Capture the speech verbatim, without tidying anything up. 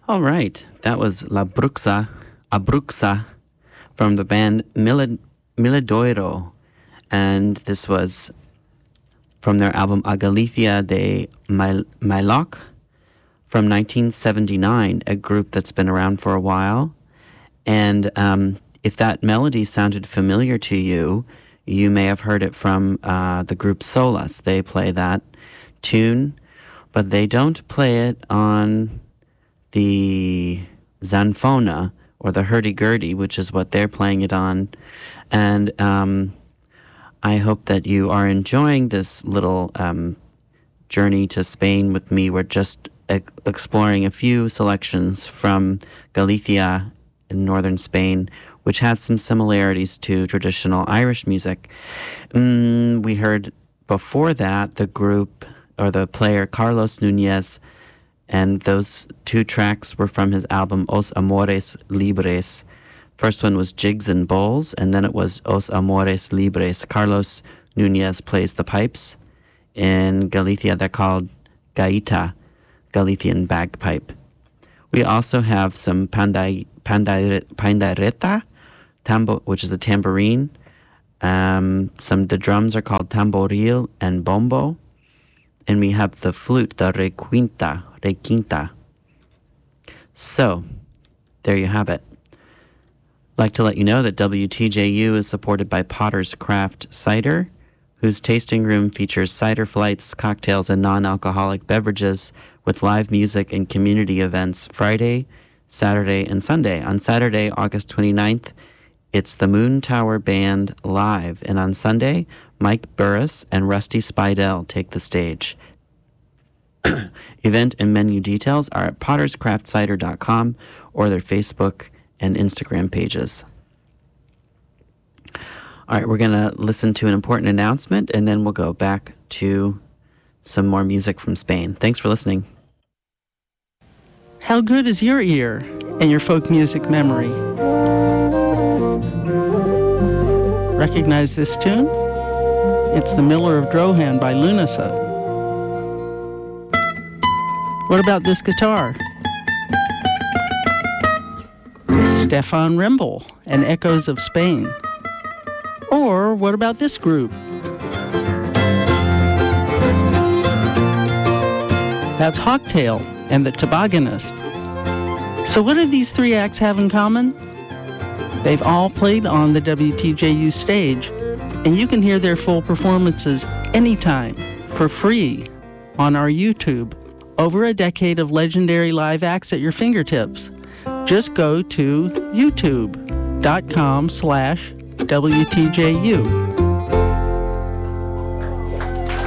All right, that was La Bruxa, Abruxa from the band Mil- Miladoiro, and this was from their album A Galicia de Mailoc from nineteen seventy-nine, a group that's been around for a while. And um, if that melody sounded familiar to you, you may have heard it from uh, the group Solas. They play that tune, but they don't play it on the zanfona or the hurdy-gurdy, which is what they're playing it on. And um, I hope that you are enjoying this little um, journey to Spain with me. We're just e- exploring a few selections from Galicia in northern Spain, which has some similarities to traditional Irish music. Mm, we heard before that the group, or the player Carlos Núñez, and those two tracks were from his album Os Amores Libres. First one was Jigs and Bowls, and then it was Os Amores Libres. Carlos Núñez plays the pipes. In Galicia, they're called gaita, Galician bagpipe. We also have some panday, panday, pandereta, tambo, which is a tambourine. Um, some the drums are called tamboril and bombo. And we have the flute, the requinta, requinta. So, there you have it. I'd like to let you know that W T J U is supported by Potter's Craft Cider, whose tasting room features cider flights, cocktails, and non-alcoholic beverages with live music and community events Friday, Saturday, and Sunday. On Saturday, August twenty-ninth, it's the Moon Tower Band live, and on Sunday, Mike Burris and Rusty Spidell take the stage. Event and menu details are at potters craft cider dot com or their Facebook and Instagram pages. All right, we're going to listen to an important announcement, and then we'll go back to some more music from Spain. Thanks for listening. How good is your ear and your folk music memory? Recognize this tune? It's The Miller of Drohan by Lunasa. What about this guitar? Stefan Rimble and Echoes of Spain. Or what about this group? That's Hawktail and the Tobogganist. So what do these three acts have in common? They've all played on the W T J U stage, and you can hear their full performances anytime for free on our YouTube. Over a decade of legendary live acts at your fingertips. Just go to youtube dot com slash W T J U.